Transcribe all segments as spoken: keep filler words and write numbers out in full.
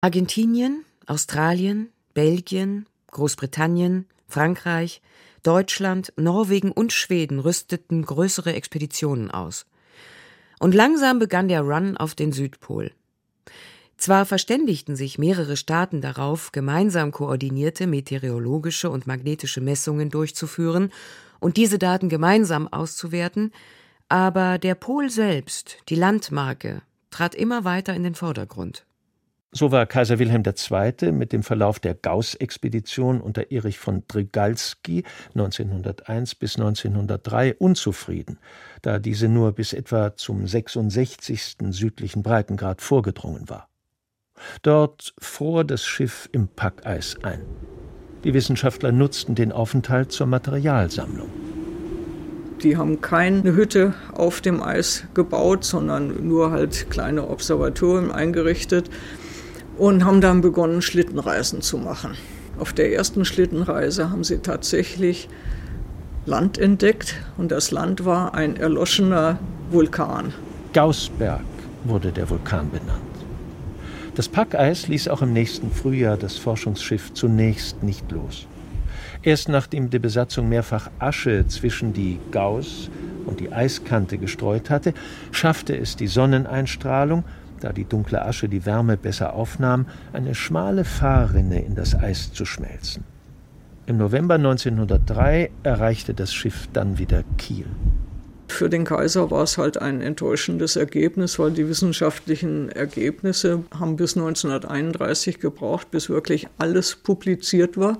Argentinien, Australien, Belgien, Großbritannien, Frankreich, Deutschland, Norwegen und Schweden rüsteten größere Expeditionen aus. Und langsam begann der Run auf den Südpol. Zwar verständigten sich mehrere Staaten darauf, gemeinsam koordinierte meteorologische und magnetische Messungen durchzuführen und diese Daten gemeinsam auszuwerten, aber der Pol selbst, die Landmarke, trat immer weiter in den Vordergrund. So war Kaiser Wilhelm der Zweite mit dem Verlauf der Gauß-Expedition unter Erich von Drygalski neunzehnhunderteins bis neunzehnhundertdrei unzufrieden, da diese nur bis etwa zum sechsundsechzigsten südlichen Breitengrad vorgedrungen war. Dort fror das Schiff im Packeis ein. Die Wissenschaftler nutzten den Aufenthalt zur Materialsammlung. Die haben keine Hütte auf dem Eis gebaut, sondern nur halt kleine Observatorien eingerichtet und haben dann begonnen, Schlittenreisen zu machen. Auf der ersten Schlittenreise haben sie tatsächlich Land entdeckt und das Land war ein erloschener Vulkan. Gaußberg wurde der Vulkan benannt. Das Packeis ließ auch im nächsten Frühjahr das Forschungsschiff zunächst nicht los. Erst nachdem die Besatzung mehrfach Asche zwischen die Gauß und die Eiskante gestreut hatte, schaffte es die Sonneneinstrahlung, da die dunkle Asche die Wärme besser aufnahm, eine schmale Fahrrinne in das Eis zu schmelzen. Im November neunzehnhundertdrei erreichte das Schiff dann wieder Kiel. Für den Kaiser war es halt ein enttäuschendes Ergebnis, weil die wissenschaftlichen Ergebnisse haben bis neunzehnhunderteinunddreißig gebraucht, bis wirklich alles publiziert war.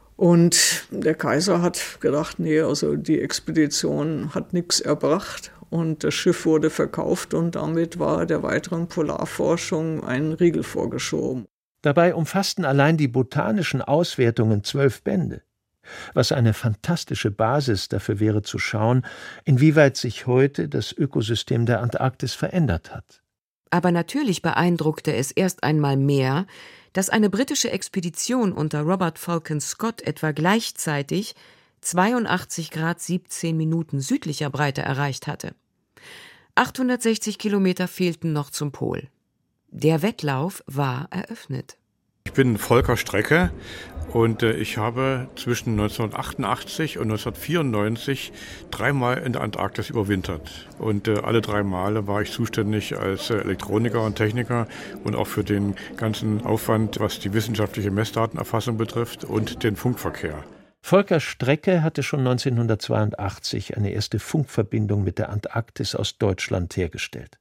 Und der Kaiser hat gedacht, nee, also die Expedition hat nichts erbracht und das Schiff wurde verkauft und damit war der weiteren Polarforschung ein Riegel vorgeschoben. Dabei umfassten allein die botanischen Auswertungen zwölf Bände, was eine fantastische Basis dafür wäre zu schauen, inwieweit sich heute das Ökosystem der Antarktis verändert hat. Aber natürlich beeindruckte es erst einmal mehr, dass eine britische Expedition unter Robert Falcon Scott etwa gleichzeitig zweiundachtzig Grad siebzehn Minuten südlicher Breite erreicht hatte. achthundertsechzig Kilometer fehlten noch zum Pol. Der Wettlauf war eröffnet. Ich bin Volker Strecke und äh, ich habe zwischen neunzehnhundertachtundachtzig und neunzehnhundertvierundneunzig dreimal in der Antarktis überwintert. Und äh, alle drei Male war ich zuständig als äh, Elektroniker und Techniker und auch für den ganzen Aufwand, was die wissenschaftliche Messdatenerfassung betrifft und den Funkverkehr. Volker Strecke hatte schon neunzehnhundertzweiundachtzig eine erste Funkverbindung mit der Antarktis aus Deutschland hergestellt.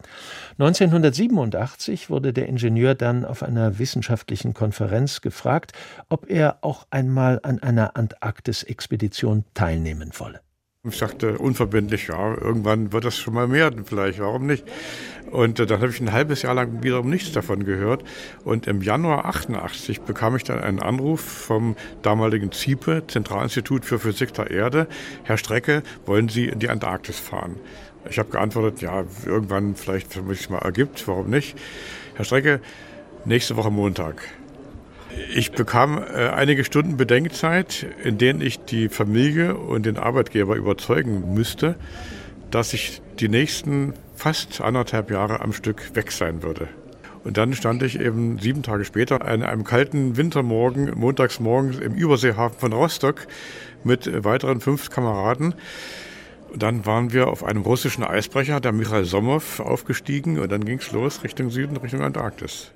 neunzehnhundertsiebenundachtzig wurde der Ingenieur dann auf einer wissenschaftlichen Konferenz gefragt, ob er auch einmal an einer Antarktis-Expedition teilnehmen wolle. Ich sagte unverbindlich, ja, irgendwann wird das schon mal werden, vielleicht, warum nicht? Und äh, dann habe ich ein halbes Jahr lang wiederum nichts davon gehört. Und im Januar achtundachtzig bekam ich dann einen Anruf vom damaligen Z I P E, Zentralinstitut für Physik der Erde. Herr Strecke, wollen Sie in die Antarktis fahren? Ich habe geantwortet, ja, irgendwann vielleicht, wenn es sich mal ergibt, warum nicht? Herr Strecke, nächste Woche Montag. Ich bekam äh, einige Stunden Bedenkzeit, in denen ich die Familie und den Arbeitgeber überzeugen müsste, dass ich die nächsten fast anderthalb Jahre am Stück weg sein würde. Und dann stand ich eben sieben Tage später an einem kalten Wintermorgen, montags morgens im Überseehafen von Rostock mit weiteren fünf Kameraden. Und dann waren wir auf einem russischen Eisbrecher, der Michail Somow, aufgestiegen und dann ging es los Richtung Süden, Richtung Antarktis.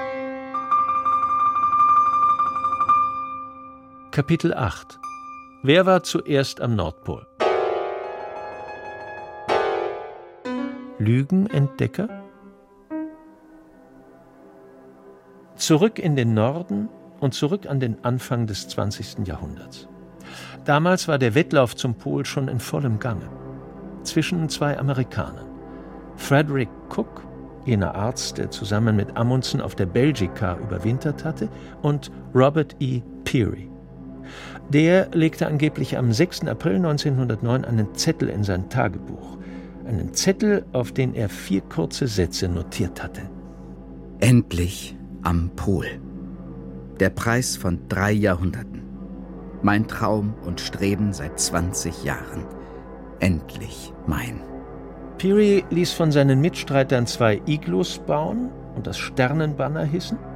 Kapitel acht. Wer war zuerst am Nordpol? Lügenentdecker? Zurück in den Norden und zurück an den Anfang des zwanzigsten Jahrhunderts. Damals war der Wettlauf zum Pol schon in vollem Gange. Zwischen zwei Amerikanern. Frederick Cook, jener Arzt, der zusammen mit Amundsen auf der Belgica überwintert hatte, und Robert E. Peary. Der legte angeblich am sechsten April neunzehnhundertneun einen Zettel in sein Tagebuch. Einen Zettel, auf den er vier kurze Sätze notiert hatte. Endlich am Pol. Der Preis von drei Jahrhunderten. Mein Traum und Streben seit zwanzig Jahren. Endlich mein. Peary ließ von seinen Mitstreitern zwei Iglus bauen und das Sternenbanner hissen.